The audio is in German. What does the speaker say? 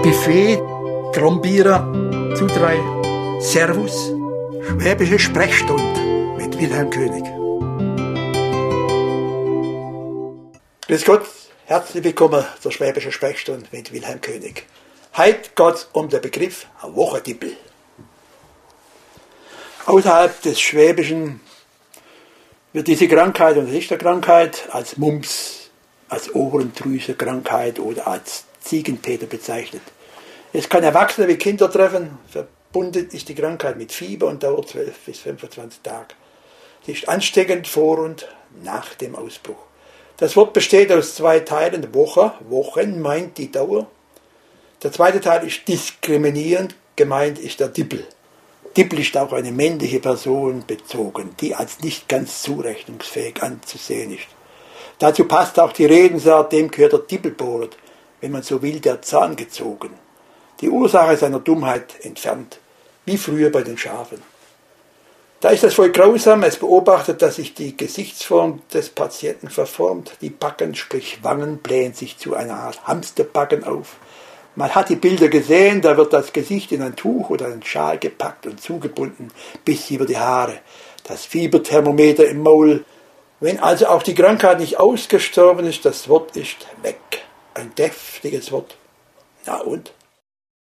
Buffet, Trombierer, zu 3, Servus, Schwäbische Sprechstunde mit Wilhelm König. Grüß Gott, herzlich willkommen zur Schwäbischen Sprechstunde mit Wilhelm König. Heute geht es um den Begriff Wochendippel. Außerhalb des Schwäbischen wird diese Krankheit und Lichterkrankheit als Mumps, als Ohrendrüsenkrankheit oder als Ziegenpeter bezeichnet. Es kann Erwachsene wie Kinder treffen. Verbunden ist die Krankheit mit Fieber und dauert 12 bis 25 Tage. Sie ist ansteckend vor und nach dem Ausbruch. Das Wort besteht aus 2 Teilen. Wochen meint die Dauer. Der zweite Teil ist diskriminierend, gemeint ist der Dippel. Dippel ist auch eine männliche Person bezogen, die als nicht ganz zurechnungsfähig anzusehen ist. Dazu passt auch die Redensart, dem gehört der Dippel bohret, wenn man so will, der Zahn gezogen. Die Ursache seiner Dummheit entfernt, wie früher bei den Schafen. Da ist das voll grausam, es beobachtet, dass sich die Gesichtsform des Patienten verformt, die Backen, sprich Wangen, blähen sich zu einer Art Hamsterbacken auf. Man hat die Bilder gesehen, da wird das Gesicht in ein Tuch oder einen Schal gepackt und zugebunden, bis über die Haare. Das Fieberthermometer im Maul. Wenn also auch die Krankheit nicht ausgestorben ist, das Wort ist weg. Ein deftiges Wort. Na und?